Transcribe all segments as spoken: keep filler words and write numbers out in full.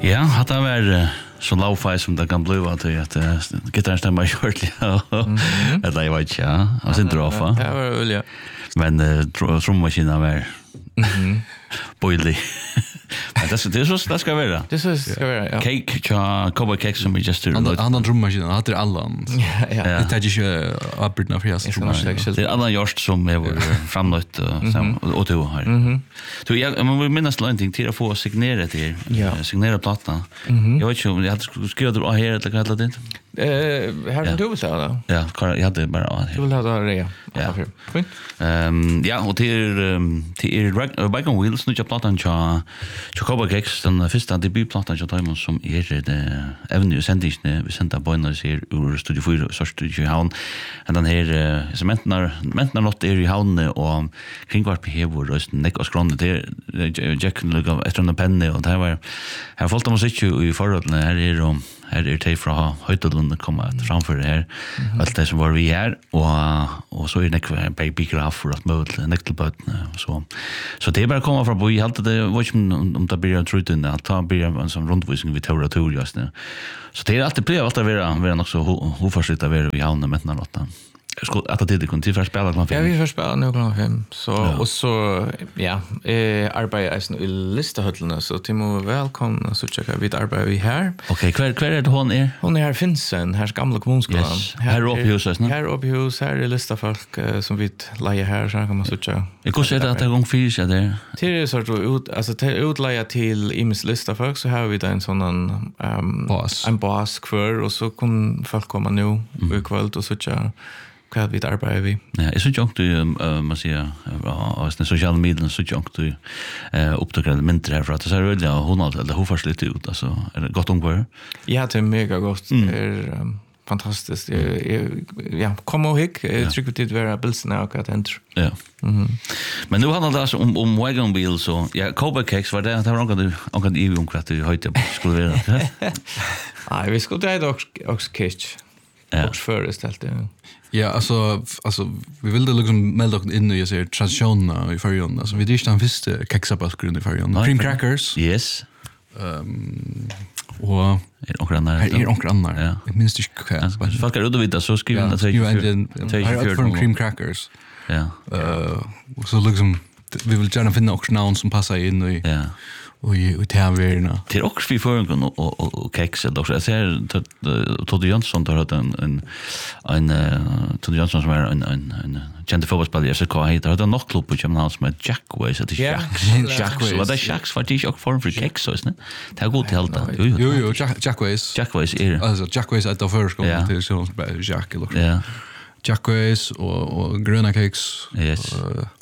Ja, hat er var så lo-fi som det kan bli at at gitarren stemmer kjørtlig. Eller jeg vet ikke, ja. Han sin drofa. Det var øl, ja. Men trommaskinen var bøylig. Men det det så det ska vara. Det så ska vara, ja. Cake cha cowboy cake som vi just did. Han han trummaskinen hade alla. Ja, ja. Det hade ju uppbyggnad för oss. Det är alla just som är var framlagt som och två här. Mhm. Så jag men vi minns någonting till att få signera det. Signera plattan. Jag vet inte om jag hade skrivit det här eller kallat det. Eh, här du så då. Ja, jag hade bara. Du vill ha det ja. Ja. Ehm ja, och till till Wagon Wheels nu jag plattan cha Chocobo Cakes den första debutplattan jag tar som är det Avenue Sendisne vi sända boinar ser ur Studio fyra så Studio Havn och den här cementnar mentnar något är i havn och kringvart behöver rösten neck och skronde det Jack Luga efter en penne och det var här folk de sitter ju i förråden här är de här är det från Höjtadlund komma framför det här allt det som var vi här och och så är det kvar baby graf för att möta nyckelböten och så så det är bara komma från boy helt det var ju om det blir truten att ta blir en sån rundvisning vid Torator just nu så det är alltid blir alltid vara vara också hoförsluta vara vi havna med den lotten ska att det kunde till förspela klockan fem. Ja, vi förspela nu klockan fem. Så och så ja, eh arbetar jag i listehöllna så till må välkomna så checka vi arbetar vi här. Okej, kvar kvar är det hon är? Hon är här Finsen, här gamla kommunskolan. Yes. Här uppe hos oss, ne? Här uppe hos här är lista folk som vi lejer här så kan man så checka. Jag kunde säga att det gång fyra så där. Till så då ut alltså till utleja till ims lista folk så har vi där en sån um, boss. En boss kvar och så kan folk komma nu i kväll och så checka vad vi arbetar vi. Ja, är så junkt du man säger ja, på sociala medier så junkt du eh upptäcker mindre här för att det är väl ja hon har eller hur fast lite ut alltså är det gott ungefär? Ja, det är mega gott. Det är fantastiskt. Ja, kom och hick. Jag tycker det är bilsen och att ändra. Ja. Mhm. Men nu handlar det alltså om om Wagon Wheel så ja, Cowboy Cakes var det att han kan han kan ju om du höjt skulle vara. Nej, vi skulle det också också catch. Ja. Och för istället. Ja, alltså alltså vi vill det liksom melda in i så traditionen i förrjun. Alltså vi dyrstan visst kexabasgrund i förrjun. Cream crackers. Yes. Ehm och är också andra. Är också andra. Ja. Jag minns inte vad. Folk är ute så skriver det sig. Jag från cream crackers. Ja. Eh så liksom vi vill gärna finna också namn som passar in i. Ja. Och i tävlingarna. Till också vi får en och och kex då så jag ser Todd Johnson har haft en en en Todd Johnson som är en en en känd fotbollsspelare i S K heter det något klubb på Köpenhamn som är Jackways att det är Jackways vad det Jacks för det är också form för kex så är det är gott helt då jo jo Jackways Jackways är alltså Jackways att då först kommer till så Jack eller ja Jackways och och gröna kex yes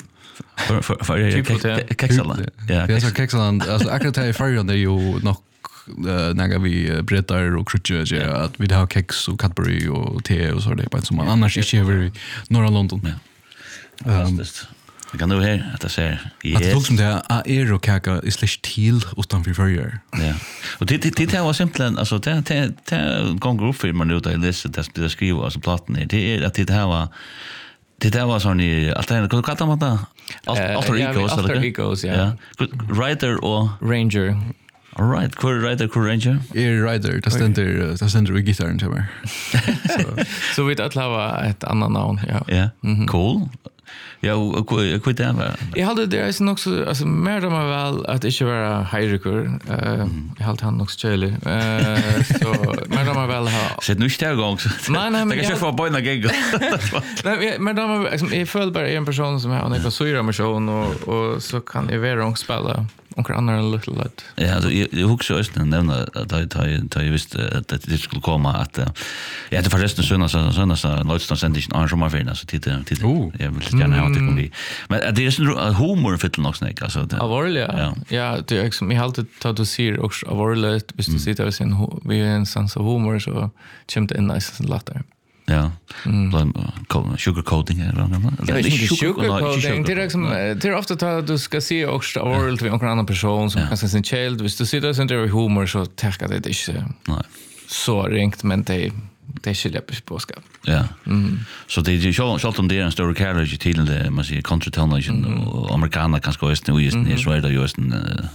för för för kexarna. Ja, det är kexarna. Alltså akkurat här i förrjun det är ju nog när vi brettar och krutcher att vi har kex och Cadbury och te och så det på som man annars inte över i norra London. Ja. Fantastiskt. Vi kan nu här att säga yes. Att tog som det är och kaka i slash till utanför förrjun. Ja. Och det det det var simpelt alltså det det det gånger upp för man nu där läser det skriver alltså plattan det är att det här var det där var sån i att det kan kallar man det alter egos eller alter egos ja rider och ranger all right cool rider cool ranger är rider det ständer det ständer i gitarren till mig så så vi att ha ett annat namn ja ja cool ja och kvit det var jag hade det är också alltså mer de väl att inte vara hierarker eh jag hade han också chili eh så mer de väl ha sett nu stär gång nej nej men jag ska få boyna gig nej men de liksom är full bara en person som har en syra med show och och så kan jag vara och spela och andra en little lot ja alltså jag huxar just den nämna att jag jag visste att det skulle komma att ja det förresten såna såna såna Lodstone sending arrangement för så titta titta jag vill gärna ha det kan bli men det är så humor för till något snack alltså det ja ja det är liksom jag alltid tar du ser också avorligt visst du sitter och sen vi är en sans av humor så kommer det nice lot där. Ja. Mm. Sugar coating eller vad man. Det är sugar coating. Det är liksom det är ofta att du ska se också avorligt med en annan person som kanske sin child visst du sitter sen där i humor så täcker det inte. Nej. Så ringt men det det skulle jag påska. Ja. Mm. Så det är ju så så om det är en stor carriage till det man säger country television och americana kanske just nu just nu så är det just en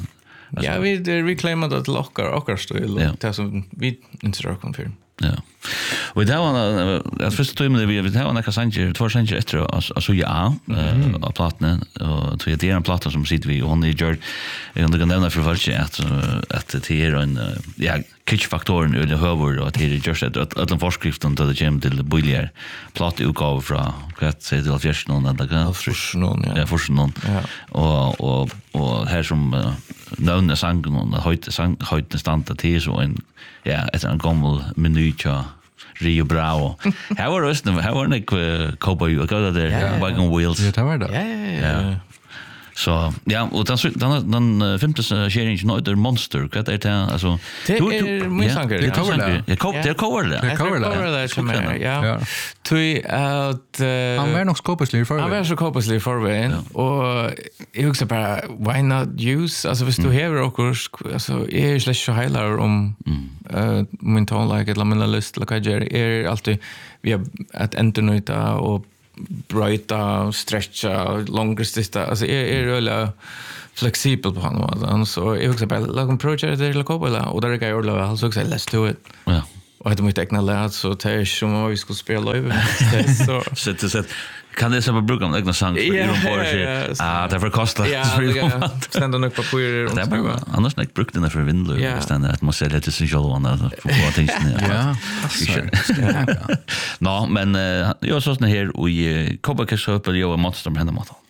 Ja, vi vi claimar det lockar och stil det som vi inte drar konfirm. Ja. Och det var att första timmen vi vi har några sanger, två sanger efter alltså ja, på plattan och två det är en platta som sitter vi hon är gjort under kan nämna för folk att att det är en ja, kitchfaktorn eller hövor och det är just att att den forskriften då det kommer till buljar platta utgåva från vad säger det fjärde någon där kan någon ja. Ja, för någon. Ja. Och och och här som növna sangen och höjt sang höjt stanta till så en ja, ett en gammal meny tja Rio Bravo. Här var det här var det cowboy och går där wagon wheels. Ja, det var det. Ja, ja, ja. Så ja, och den den den femte serien är något monster. Vad är det alltså? Det är min sanger. Det cover det. Det cover det. Cover det. Det cover det. Ja. Tui att han var nog skopaslig för. Han var så skopaslig för vägen och jag också bara why not use alltså visst du har också alltså är ju slash highlighter om eh mental like eller min list like jag är alltid vi har att enternuta och bryta, stretcha, långresista. Alltså är är det flexibel på honom så jag också bara lag en project där lokala och där kan jag göra alltså också let's do it. Ja. Och det måste tekna lärt så det är som vi ska spela live. Så så det så kan det så på program egna sång för inom Porsche. Ah, det för kostar. Ja, ständer nog på papper och så. Annars näck brukt den för vindlö ständer att måste det till själva andra på attention. Ja. Nå, men jag så såna här och i Cobacus upp och jag monster med henne mot.